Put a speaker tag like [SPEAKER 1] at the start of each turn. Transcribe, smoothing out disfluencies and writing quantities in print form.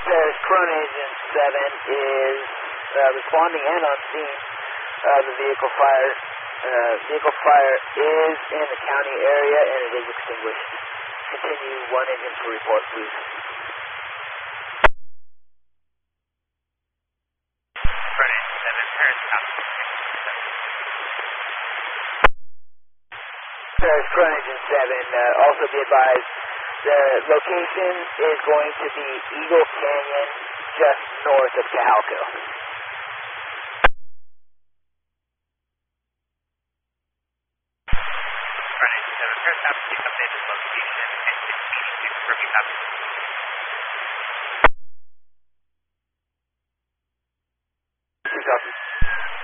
[SPEAKER 1] There's Front Engine 7 is responding and on scene. The vehicle fire is in the county area and it is extinguished. Continue 1 engine for report, please.
[SPEAKER 2] Front Engine 7, Paris, copy.
[SPEAKER 1] There's Front Engine 7, also be advised, the location is going to be Eagle Canyon, just north of Tahalco.